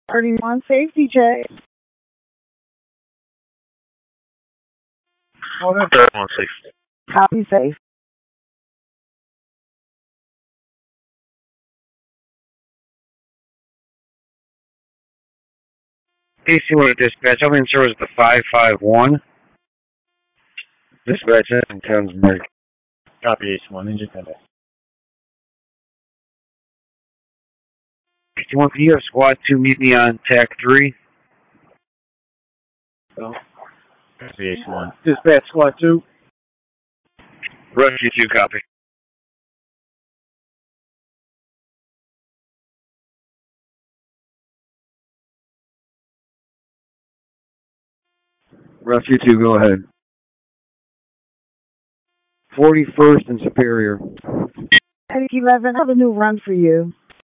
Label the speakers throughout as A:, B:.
A: 31 safety check.
B: Oh, that's 31 safe.
A: Copy safe.
B: AC-1 dispatch, I'm in service at the 551. Dispatch in Townsburg. Copy AC-1, engine contact. 51, can you have squad 2 meet me on TAC 3? Oh. Copy AC-1. Dispatch squad 2. Rescue 2, copy. Rescue 2, go ahead. 41st and Superior.
A: Medic 11, I have a new run for you.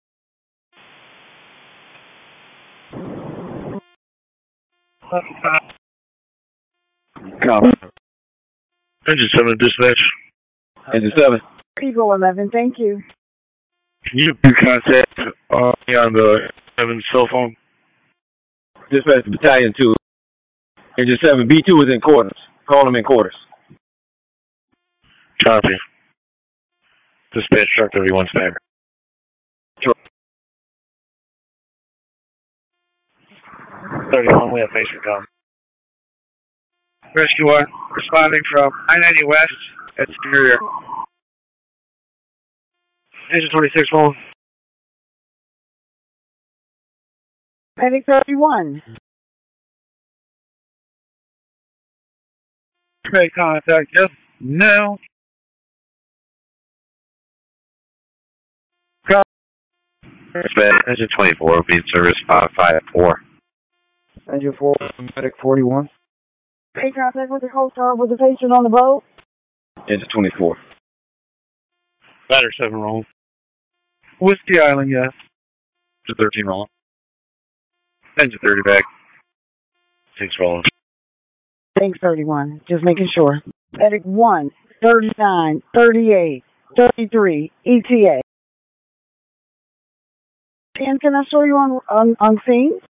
B: Copy. Engine 7, dispatch. Engine 7.
A: Eagle 11, thank you.
B: Can you do contact me on the 7 cell phone? Dispatch Battalion 2. Engine 7, B2 is in quarters. Call him in quarters. Copy. Dispatch truck 31 Stagger. Sure. 31, we have face for com. Rescue 1, responding from I-90 West at Superior. Engine 26 phone.
A: Medic 31.
B: Make contact, yes, now. Engine 24, being service 554. Engine 4, medic 41.
A: Make contact with the co-star with the patient on the boat.
B: Engine 24. Battery 7 rolling. Whiskey Island, yes. Engine 13 rolling. Engine 30 back. 6 rolling.
A: Thanks, 31. Just making sure. Medic 1, 39, 38, 33, ETA. And can I show you on scene?